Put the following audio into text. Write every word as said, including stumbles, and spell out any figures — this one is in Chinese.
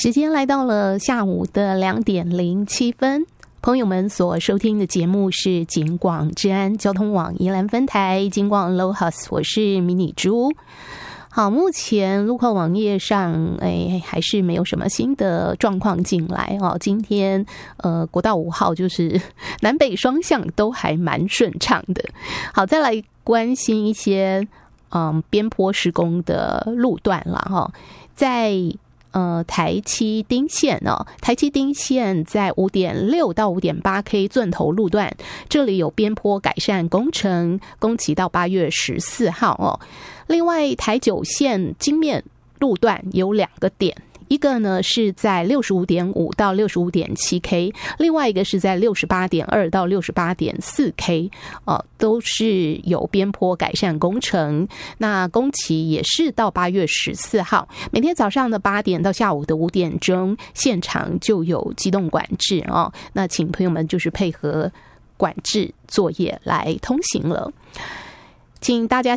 时间来到了下午的两点零七分，朋友们所收听的节目是警广治安交通网宜兰分台警广 Lohas， 我是迷你猪。好，目前路况网页上，哎，还是没有什么新的状况进来哦。今天，呃，国道五号就是南北双向都还蛮顺畅的。好，再来关心一些嗯边坡施工的路段啦哈，在呃台七丁线哦，台七丁线在五点六到五点八 K 钻头路段，这里有边坡改善工程，工期到八月十四号哦。另外，台九线金面路段有两个点，一个呢是在 六十五点五 到 六十五点七 K， 另外一个是在 六十八点二 到 六十八点四 K， 呃，都是有边坡改善工程。那工期也是到八月十四号，每天早上的八点到下午的五点钟，现场就有机动管制哦。那请朋友们就是配合管制作业来通行了。请大家